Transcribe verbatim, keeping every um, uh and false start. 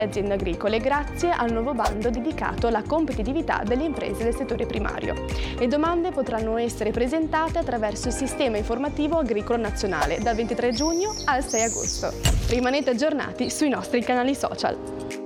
aziende agricole grazie al nuovo bando dedicato alla competitività delle imprese del settore primario. Le domande potranno essere presentate attraverso il Sistema Informativo Agricolo Nazionale dal ventitré giugno al sei agosto. Rimanete aggiornati sui nostri canali social.